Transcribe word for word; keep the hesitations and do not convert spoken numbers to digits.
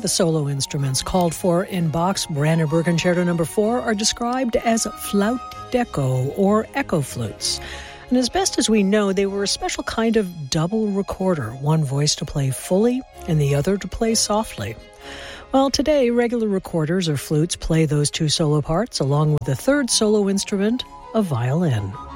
The solo instruments called for in Bach's Brandenburg Concerto number four are described as flaut d'echo or echo flutes. And as best as we know, they were a special kind of double recorder, one voice to play fully and the other to play softly. Well, today, regular recorders or flutes play those two solo parts along with the third solo instrument, a violin.